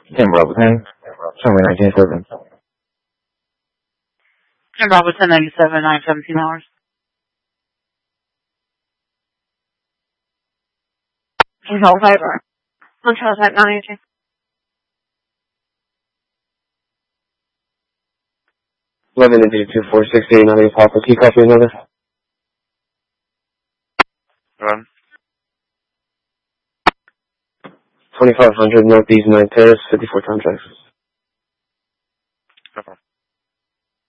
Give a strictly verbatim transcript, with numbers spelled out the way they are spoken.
ten Bravo ten, somewhere nineteen seven. ten Bravo ten ninety-seven, nine seventeen hours. Control fiber. Control type nine eighteen. eleven into two four six eight nine eight Papa. Can you copy another? Run. twenty-five hundred Northeast ninth Terrace, fifty-four Town Drive.